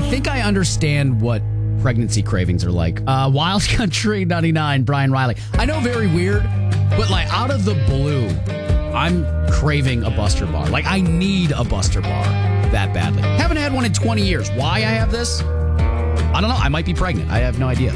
think I understand what pregnancy cravings are like. Wild Country 99, Brian Riley. I know, very weird, but like out of the blue, I'm craving a Buster Bar. Like I need a Buster Bar that badly. Haven't had one in 20 years. Why I have this? I don't know. I might be pregnant. I have no idea.